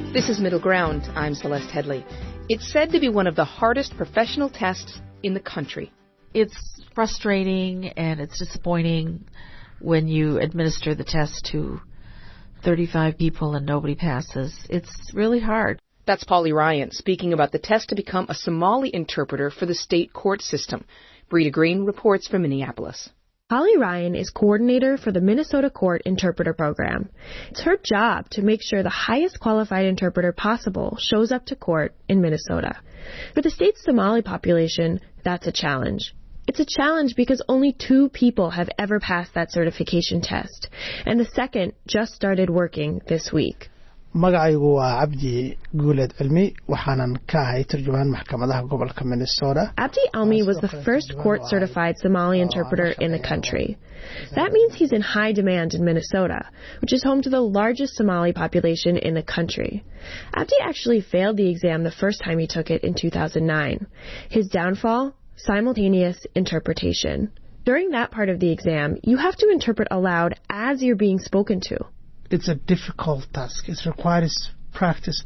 This is Middle Ground. I'm Celeste Headley. It's said to be one of the hardest professional tests in the country. It's frustrating and it's disappointing when you administer the test to 35 people and nobody passes. It's really hard. That's Polly Ryan speaking about the test to become a Somali interpreter for the state court system. Brita Green reports from Minneapolis. Polly Ryan is coordinator for the Minnesota Court Interpreter Program. It's her job to make sure the highest qualified interpreter possible shows up to court in Minnesota. For the state's Somali population, that's a challenge. It's a challenge because only 2 people have ever passed that certification test, and the second just started working this week. magacaygu waa Abdi Guuled Cilmi waxaanan ka ahay tarjumaan maxkamadaha gobolka Minnesota. Abdi Almi was the first court-certified Somali interpreter in the country. That means he's in high demand in Minnesota, which is home to the largest Somali population in the country. Abdi actually failed the exam the first time he took it in 2009. His downfall? Simultaneous interpretation. During that part of the exam, you have to interpret aloud as you're being spoken to. It's a difficult task. It requires practice.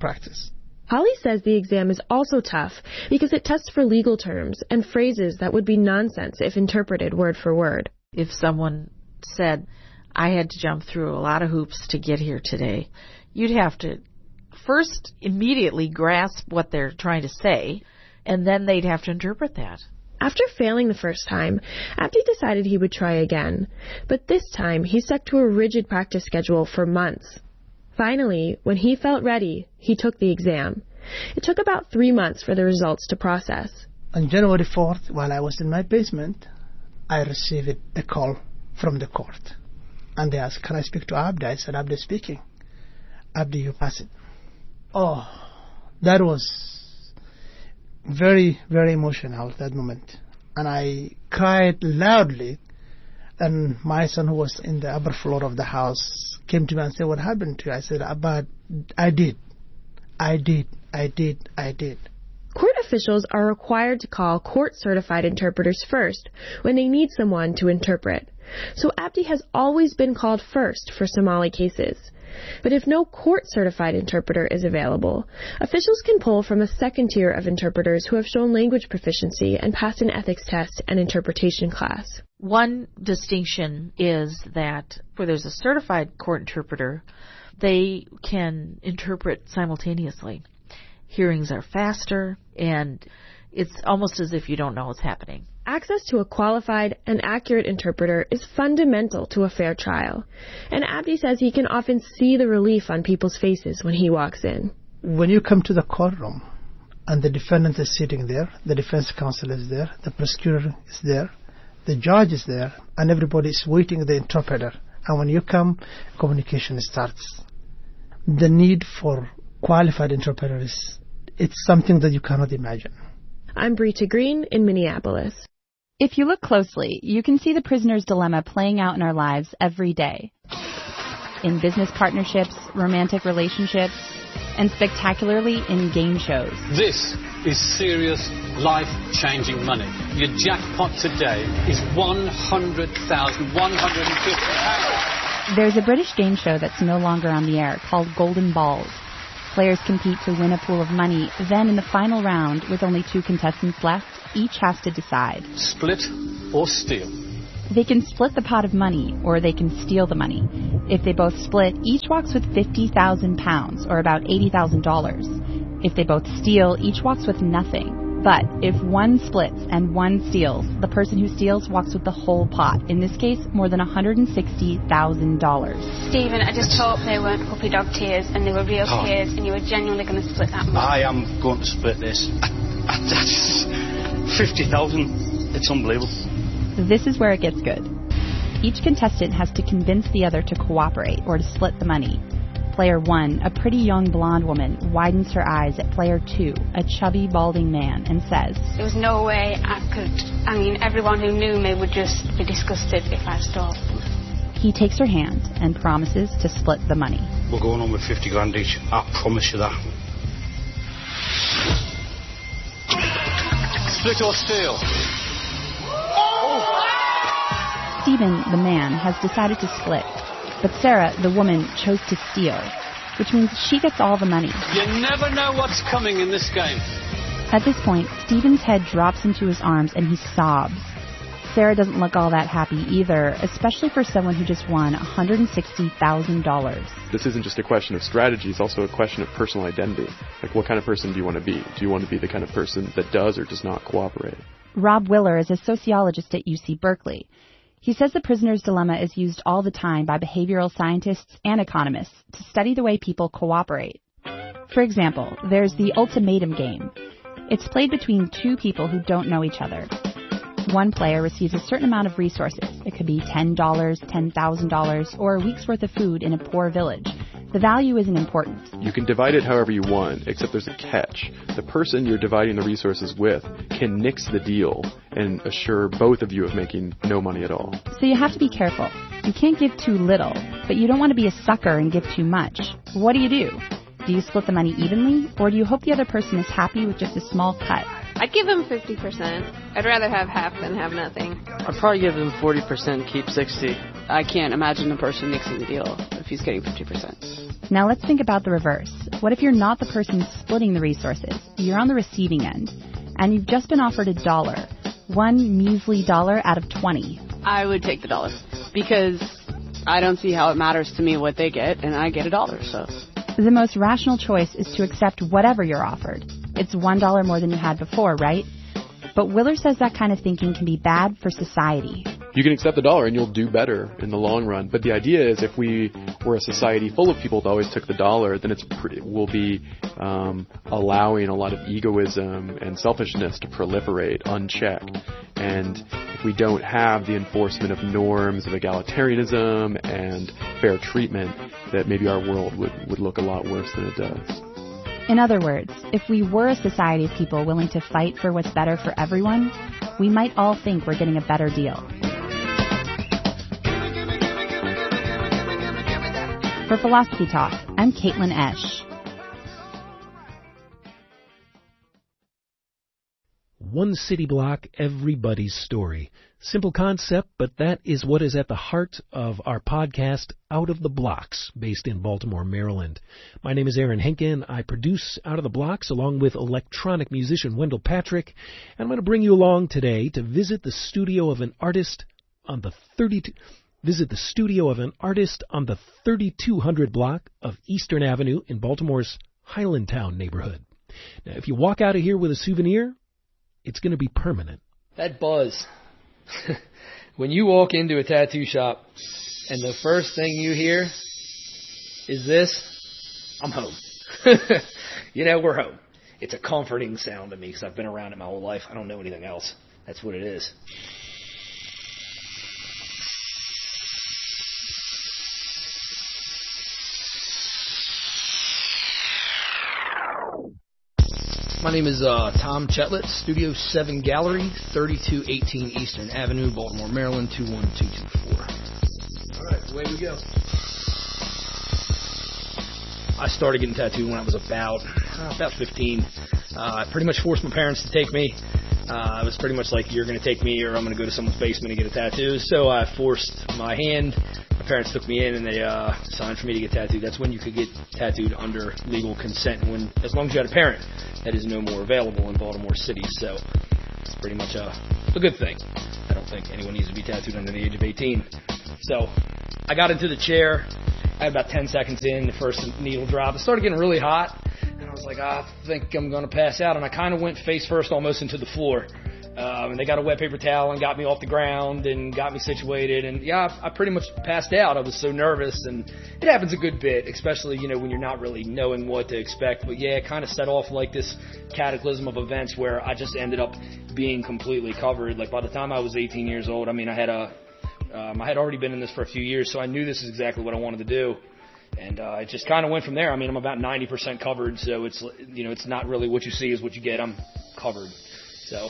Holly says the exam is also tough because it tests for legal terms and phrases that would be nonsense if interpreted word for word. If someone said, I had to jump through a lot of hoops to get here today, you'd have to first immediately grasp what they're trying to say, and then they'd have to interpret that. After failing the first time, Abdi decided he would try again. But this time, he stuck to a rigid practice schedule for months. Finally, when he felt ready, he took the exam. It took about 3 months for the results to process. On January 4th, while I was in my basement, I received a call from the court. And they asked, can I speak to Abdi? I said, Abdi speaking. Abdi, you pass it. Oh, that was very, very emotional at that moment. And I cried loudly. And my son, who was in the upper floor of the house, came to me and said, what happened to you? I said, Abba, I did. Court officials are required to call court-certified interpreters first when they need someone to interpret. So Abdi has always been called first for Somali cases. But if no court-certified interpreter is available, officials can pull from a second tier of interpreters who have shown language proficiency and passed an ethics test and interpretation class. One distinction is that where there's a certified court interpreter, they can interpret simultaneously. Hearings are faster, and it's almost as if you don't know what's happening. Access to a qualified and accurate interpreter is fundamental to a fair trial, and Abdi says he can often see the relief on people's faces when he walks in. When you come to the courtroom and the defendant is sitting there, the defense counsel is there, the prosecutor is there, the judge is there, and everybody is waiting the interpreter. And when you come, communication starts. The need for qualified interpreters, it's something that you cannot imagine. I'm Brita Green in Minneapolis. If you look closely, you can see the prisoner's dilemma playing out in our lives every day. In business partnerships, romantic relationships, and spectacularly in game shows. This is serious, life-changing money. Your jackpot today is £100,150. There's a British game show that's no longer on the air called Golden Balls. Players compete to win a pool of money. Then in the final round, with only 2 contestants left, each has to decide. Split or steal? They can split the pot of money, or they can steal the money. If they both split, each walks with £50,000, or about $80,000. If they both steal, each walks with nothing. But if one splits and one steals, the person who steals walks with the whole pot. In this case, more than $160,000. Stephen, I just hope they weren't puppy dog tears and they were real tears and you were genuinely going to split that money. I am going to split this. That's 50,000. It's unbelievable. This is where it gets good. Each contestant has to convince the other to cooperate or to split the money. Player 1, a pretty young blonde woman, widens her eyes at Player 2, a chubby, balding man, and says, There was no way everyone who knew me would just be disgusted if I stole. He takes her hand and promises to split the money. We're going on with 50 grand each. I promise you that. Split or steal? Stephen, the man, has decided to split. But Sarah, the woman, chose to steal. which means she gets all the money. You never know what's coming in this game. At this point, Stephen's head drops into his arms and he sobs. Sarah doesn't look all that happy either, especially for someone who just won $160,000. This isn't just a question of strategy, it's also a question of personal identity. Like, what kind of person do you want to be? Do you want to be the kind of person that does or does not cooperate? Rob Willer is a sociologist at UC Berkeley. He says the prisoner's dilemma is used all the time by behavioral scientists and economists to study the way people cooperate. For example, there's the ultimatum game. It's played between two people who don't know each other. One player receives a certain amount of resources. It could be $10, $10,000, or a week's worth of food in a poor village. The value isn't important. You can divide it however you want, except there's a catch. The person you're dividing the resources with can nix the deal and assure both of you of making no money at all. So you have to be careful. You can't give too little, but you don't want to be a sucker and give too much. What do? Do you split the money evenly, or do you hope the other person is happy with just a small cut? I'd give him 50%. I'd rather have half than have nothing. I'd probably give him 40%, keep 60%. I can't imagine a person nixing the deal if he's getting 50%. Now let's think about the reverse. What if you're not the person splitting the resources? You're on the receiving end, and you've just been offered $1. One measly dollar out of 20. I would take the $1 because I don't see how it matters to me what they get, and I get $1, so. The most rational choice is to accept whatever you're offered. It's $1 more than you had before, right? But Willer says that kind of thinking can be bad for society. You can accept $1 and you'll do better in the long run. But the idea is if we were a society full of people that always took the $1, then we'll be allowing a lot of egoism and selfishness to proliferate unchecked. And if we don't have the enforcement of norms of egalitarianism and fair treatment, that maybe our world would look a lot worse than it does. In other words, if we were a society of people willing to fight for what's better for everyone, we might all think we're getting a better deal. For Philosophy Talk, I'm Caitlin Esch. One city block, everybody's story. Simple concept, but that is what is at the heart of our podcast, Out of the Blocks, based in Baltimore, Maryland. My name is Aaron Henkin. I produce Out of the Blocks along with electronic musician Wendell Patrick. And I'm going to bring you along today to visit the studio of an artist on the 3200 block of Eastern Avenue in Baltimore's Highlandtown neighborhood. Now, if you walk out of here with a souvenir, it's going to be permanent. That buzz. When you walk into a tattoo shop and the first thing you hear is this, I'm home. We're home. It's a comforting sound to me because I've been around it my whole life. I don't know anything else. That's what it is. My name is Tom Chetlett, Studio 7 Gallery, 3218 Eastern Avenue, Baltimore, Maryland, 21224. All right, away we go. I started getting tattooed when I was about 15. I pretty much forced my parents to take me. It was pretty much like, you're going to take me or I'm going to go to someone's basement and get a tattoo. So I forced my hand. My parents took me in and they signed for me to get tattooed. That's when you could get tattooed under legal consent, as long as you had a parent. That is no more available in Baltimore City, so it's pretty much a good thing. I don't think anyone needs to be tattooed under the age of 18. So I got into the chair. I had about 10 seconds in, the first needle drop. It started getting really hot, and I was like, I think I'm going to pass out. And I kind of went face first almost into the floor. And they got a wet paper towel and got me off the ground and got me situated. And, yeah, I pretty much passed out. I was so nervous. And it happens a good bit, especially, when you're not really knowing what to expect. But, yeah, it kind of set off like this cataclysm of events where I just ended up being completely covered. Like, by the time I was 18 years old, I had already been in this for a few years, so I knew this is exactly what I wanted to do. And it just kind of went from there. I'm about 90% covered, so it's, it's not really what you see is what you get. I'm covered. So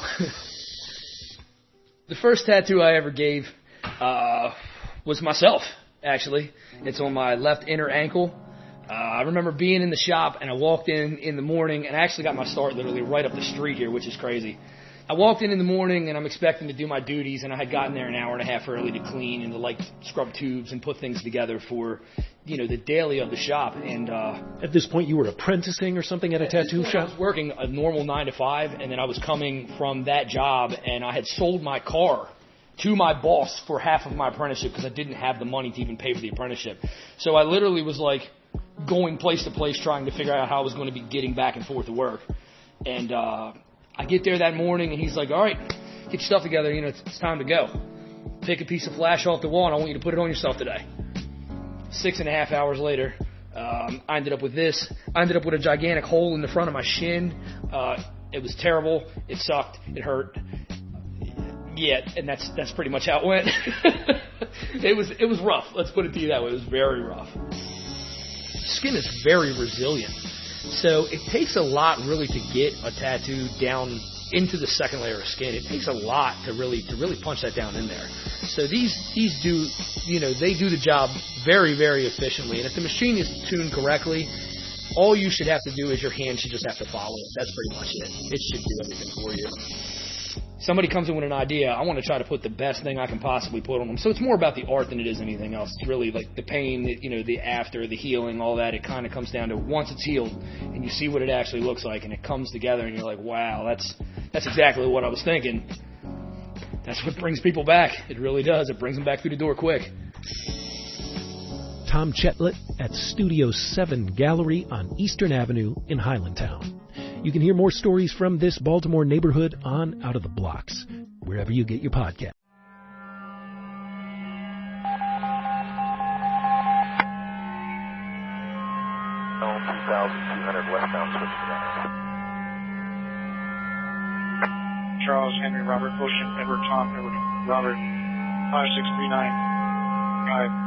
the first tattoo I ever gave was myself, actually. It's on my left inner ankle. I remember being in the shop, and I walked in the morning, and I actually got my start literally right up the street here, which is crazy. I walked in the morning, and I'm expecting to do my duties, and I had gotten there an hour and a half early to clean and to, like, scrub tubes and put things together for, you know, the daily of the shop. And at this point, you were apprenticing or something at a tattoo shop? I was working a normal 9 to 5, and then I was coming from that job, and I had sold my car to my boss for half of my apprenticeship because I didn't have the money to even pay for the apprenticeship. So I literally was, like, going place to place trying to figure out how I was going to be getting back and forth to work. And I get there that morning, and he's like, all right, get your stuff together. You know, it's time to go. Pick a piece of flash off the wall, and I want you to put it on yourself today. 6.5 hours later, I ended up with this. I ended up with a gigantic hole in the front of my shin. It was terrible. It sucked. It hurt. Yeah, and that's pretty much how it went. It was rough. Let's put it to you that way. It was very rough. Skin is very resilient. So it takes a lot really to get a tattoo down into the second layer of skin. It takes a lot to really punch that down in there. So these do, you know, they do the job very, very efficiently. And if the machine is tuned correctly, all you should have to do is your hand should just have to follow it. That's pretty much it. It should do everything for you. Somebody comes in with an idea, I want to try to put the best thing I can possibly put on them. So it's more about the art than it is anything else. It's really like the pain, you know, the after, the healing, all that. It kind of comes down to once it's healed and you see what it actually looks like and it comes together and you're like, wow, that's exactly what I was thinking. That's what brings people back. It really does. It brings them back through the door quick. Tom Chetlett at Studio 7 Gallery on Eastern Avenue in Highlandtown. You can hear more stories from this Baltimore neighborhood on Out of the Blocks, wherever you get your podcast. Charles, Henry, Robert, Ocean, Edward, Tom, Edward, Robert, 5639, 5.